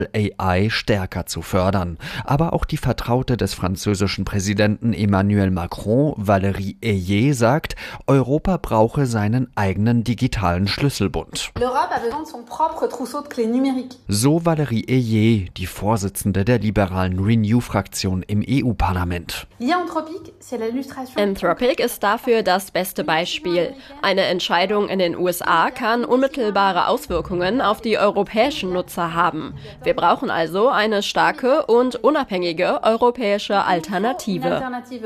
AI stärker zu fördern. Aber auch die Vertraute des französischen Präsidenten Emmanuel Macron, Valérie Ayé, sagt, Europa brauche seinen eigenen digitalen Schlüsselbund. So Valérie Ayé, die Vorsitzende der liberalen Renew-Fraktion im EU-Parlament. Anthropic ist dafür das beste Beispiel. Eine Entscheidung in den USA kann unmittelbare Auswirkungen auf die europäischen Nutzer haben. Wir brauchen also eine starke und unabhängige europäische Alternative.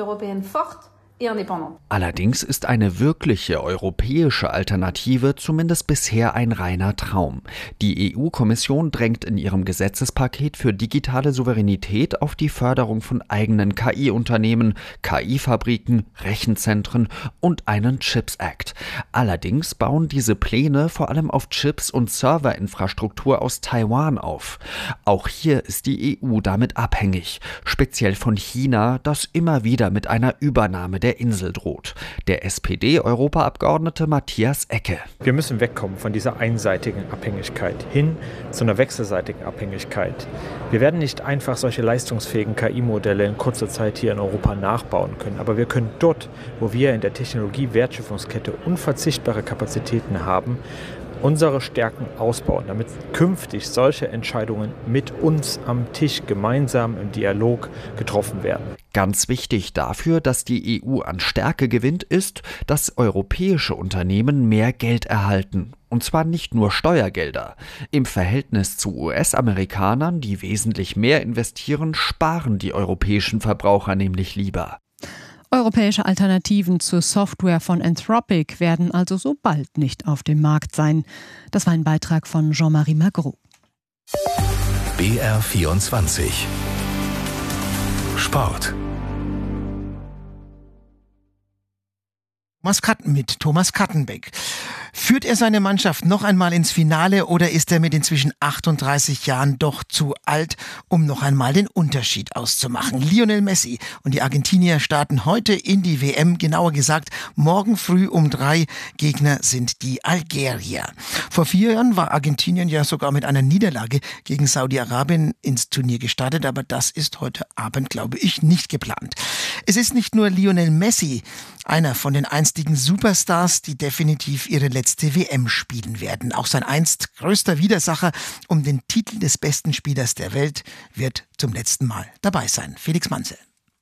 Allerdings ist eine wirkliche europäische Alternative zumindest bisher ein reiner Traum. Die EU-Kommission drängt in ihrem Gesetzespaket für digitale Souveränität auf die Förderung von eigenen KI-Unternehmen, KI-Fabriken, Rechenzentren und einen Chips Act. Allerdings bauen diese Pläne vor allem auf Chips und Serverinfrastruktur aus Taiwan auf. Auch hier ist die EU damit abhängig, speziell von China, das immer wieder mit einer Übernahme der Insel droht. Der SPD-Europaabgeordnete Matthias Ecke. Wir müssen wegkommen von dieser einseitigen Abhängigkeit hin zu einer wechselseitigen Abhängigkeit. Wir werden nicht einfach solche leistungsfähigen KI-Modelle in kurzer Zeit hier in Europa nachbauen können, aber wir können dort, wo wir in der Technologie-Wertschöpfungskette unverzichtbare Kapazitäten haben, unsere Stärken ausbauen, damit künftig solche Entscheidungen mit uns am Tisch gemeinsam im Dialog getroffen werden. Ganz wichtig dafür, dass die EU an Stärke gewinnt, ist, dass europäische Unternehmen mehr Geld erhalten. Und zwar nicht nur Steuergelder. Im Verhältnis zu US-Amerikanern, die wesentlich mehr investieren, sparen die europäischen Verbraucher nämlich lieber. Europäische Alternativen zur Software von Anthropic werden also so bald nicht auf dem Markt sein. Das war ein Beitrag von Jean-Marie Magro. BR24 Sport. Mit Thomas Kattenbeck. Führt er seine Mannschaft noch einmal ins Finale oder ist er mit inzwischen 38 Jahren doch zu alt, um noch einmal den Unterschied auszumachen? Lionel Messi und die Argentinier starten heute in die WM, genauer gesagt morgen früh um 3. Gegner sind die Algerier. Vor 4 Jahren war Argentinien ja sogar mit einer Niederlage gegen Saudi-Arabien ins Turnier gestartet, aber das ist heute Abend, glaube ich, nicht geplant. Es ist nicht nur Lionel Messi, einer von den einstigen Superstars, die definitiv ihre letzte WM spielen werden. Auch sein einst größter Widersacher um den Titel des besten Spielers der Welt wird zum letzten Mal dabei sein. Felix Manzel.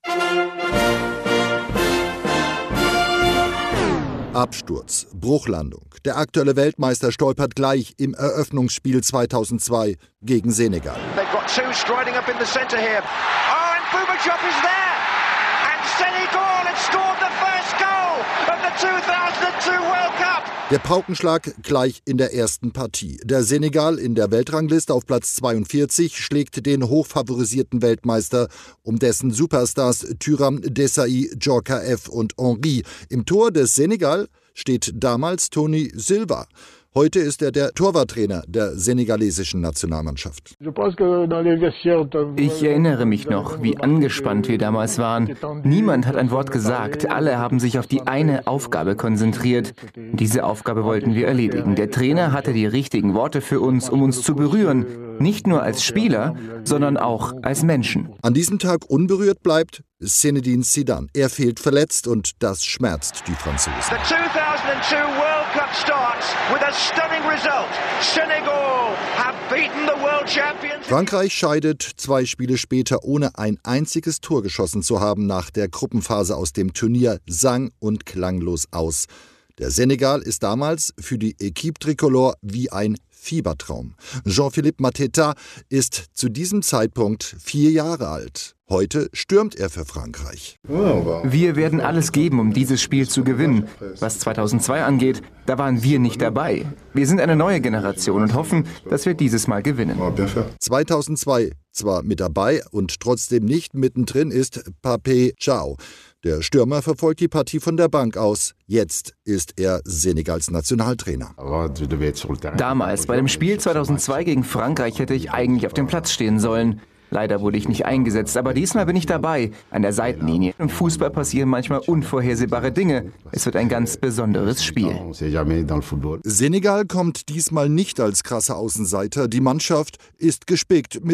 Absturz, Bruchlandung. Der aktuelle Weltmeister stolpert gleich im Eröffnungsspiel 2002 gegen Senegal. They've got two striding up in the center here. Oh, and Boubacar is there. And Senegal had scored the first goal of the 2002 World Cup. Der Paukenschlag gleich in der ersten Partie. Der Senegal in der Weltrangliste auf Platz 42 schlägt den hochfavorisierten Weltmeister um dessen Superstars Thuram, Desailly, Djorkaeff und Henry. Im Tor des Senegal steht damals Tony Silva. Heute ist er der Torwarttrainer der senegalesischen Nationalmannschaft. Ich erinnere mich noch, wie angespannt wir damals waren. Niemand hat ein Wort gesagt. Alle haben sich auf die eine Aufgabe konzentriert. Diese Aufgabe wollten wir erledigen. Der Trainer hatte die richtigen Worte für uns, um uns zu berühren. Nicht nur als Spieler, sondern auch als Menschen. An diesem Tag unberührt bleibt Zinedine Zidane. Er fehlt verletzt und das schmerzt die Franzosen. The 2002 World Cup starts with a stunning result. Senegal have beaten the world champions. Frankreich scheidet 2 Spiele später, ohne ein einziges Tor geschossen zu haben, nach der Gruppenphase aus dem Turnier sang- und klanglos aus. Der Senegal ist damals für die Équipe Tricolore wie ein Fiebertraum. Jean-Philippe Mateta ist zu diesem Zeitpunkt 4 Jahre alt. Heute stürmt er für Frankreich. Wir werden alles geben, um dieses Spiel zu gewinnen. Was 2002 angeht, da waren wir nicht dabei. Wir sind eine neue Generation und hoffen, dass wir dieses Mal gewinnen. 2002 zwar mit dabei und trotzdem nicht mittendrin ist Pape Thiaw. Der Stürmer verfolgt die Partie von der Bank aus. Jetzt ist er Senegals Nationaltrainer. Damals, bei dem Spiel 2002 gegen Frankreich, hätte ich eigentlich auf dem Platz stehen sollen. Leider wurde ich nicht eingesetzt, aber diesmal bin ich dabei, an der Seitenlinie. Im Fußball passieren manchmal unvorhersehbare Dinge. Es wird ein ganz besonderes Spiel. Senegal kommt diesmal nicht als krasser Außenseiter. Die Mannschaft ist gespickt mit